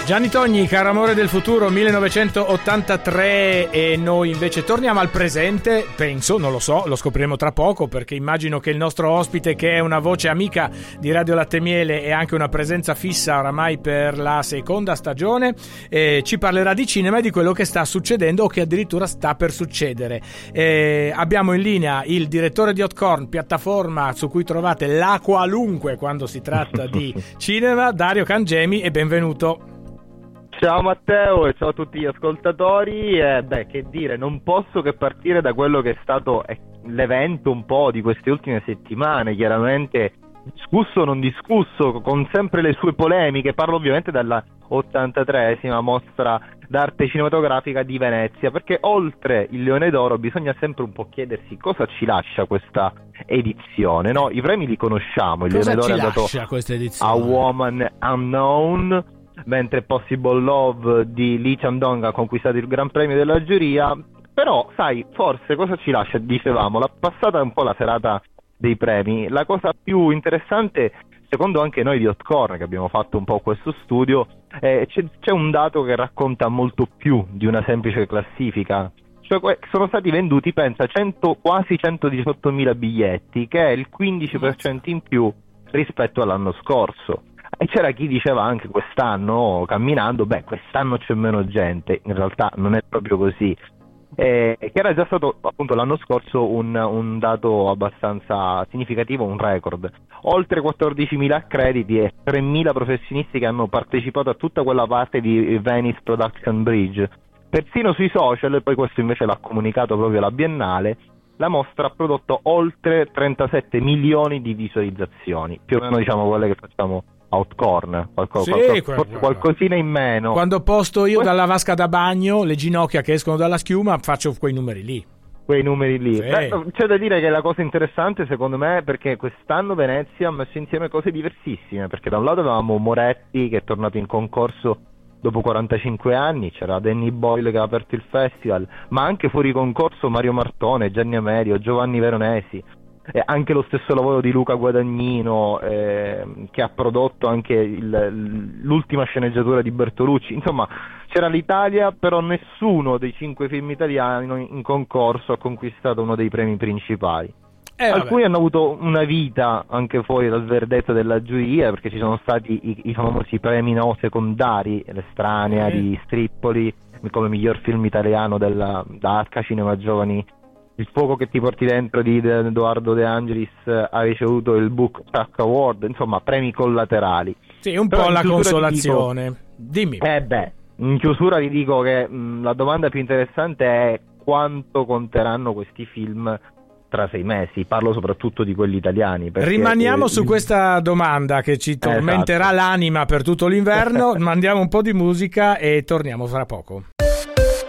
Gianni Togni, Caro amore del futuro, 1983, e noi invece torniamo al presente, penso, non lo so, lo scopriremo tra poco, perché immagino che il nostro ospite, che è una voce amica di Radio Latte Miele e anche una presenza fissa oramai per la seconda stagione, ci parlerà di cinema e di quello che sta succedendo o che addirittura sta per succedere. Abbiamo in linea il direttore di Hotcorn, piattaforma su cui trovate la qualunque quando si tratta di cinema, Dario Cangemi, e benvenuto. Ciao Matteo e ciao a tutti gli ascoltatori. Che dire, non posso che partire da quello che è stato l'evento un po' di queste ultime settimane, chiaramente discusso o non discusso, con sempre le sue polemiche. Parlo ovviamente della 83esima mostra d'arte cinematografica di Venezia, perché oltre il Leone d'Oro bisogna sempre un po' chiedersi cosa ci lascia questa edizione, no? I premi li conosciamo, il Cosa Leone d'Oro ci è andato lascia questa edizione? a Woman Unknown, mentre Possible Love di Lee Chang-dong ha conquistato il Gran Premio della giuria. Però sai, forse cosa ci lascia? Dicevamo, la passata è un po' la serata dei premi. La cosa più interessante, secondo anche noi di Hotcorn, che abbiamo fatto un po' questo studio, c'è un dato che racconta molto più di una semplice classifica. Cioè, sono stati venduti, pensa, quasi 118.000 biglietti, che è il 15% in più rispetto all'anno scorso. E c'era chi diceva anche quest'anno, camminando, quest'anno c'è meno gente. In realtà non è proprio così. Che era già stato appunto l'anno scorso un dato abbastanza significativo, un record. Oltre 14.000 accrediti e 3.000 professionisti che hanno partecipato a tutta quella parte di Venice Production Bridge. Persino sui social, e poi questo invece l'ha comunicato proprio la Biennale, la mostra ha prodotto oltre 37 milioni di visualizzazioni, più o meno diciamo quelle che facciamo a Hotcorn, qualcosina in meno. Quando posto io dalla vasca da bagno le ginocchia che escono dalla schiuma, faccio quei numeri lì. Sì. C'è da dire che la cosa interessante secondo me, perché quest'anno Venezia ha messo insieme cose diversissime, perché da un lato avevamo Moretti che è tornato in concorso dopo 45 anni, c'era Danny Boyle che ha aperto il festival, ma anche fuori concorso Mario Martone, Gianni Amerio, Giovanni Veronesi, e anche lo stesso lavoro di Luca Guadagnino, che ha prodotto anche l'ultima sceneggiatura di Bertolucci. Insomma, c'era l'Italia, però nessuno dei 5 film italiani in concorso ha conquistato uno dei premi principali. Alcuni hanno avuto una vita anche fuori dal verdetto della giuria, perché ci sono stati i famosi premi secondari, l'Estranea di Strippoli come miglior film italiano da Arca Cinema Giovani. Il fuoco che ti porti dentro di Edoardo De Angelis ha ricevuto il Book Track Award, insomma premi collaterali. Sì, un po' la consolazione. Dimmi. In chiusura vi dico che la domanda più interessante è quanto conteranno questi film tra 6 mesi. Parlo soprattutto di quelli italiani. Rimaniamo su questa domanda che ci tormenterà l'anima per tutto l'inverno. Mandiamo un po' di musica e torniamo fra poco.